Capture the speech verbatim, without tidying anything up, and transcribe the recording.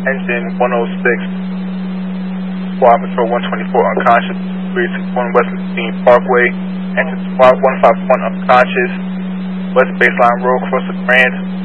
engine one oh six, Squad Patrol one twenty-four unconscious, three sixty-one West Messine Parkway, engine Squad one fifty-one unconscious, West Baseline Road, across the Grand.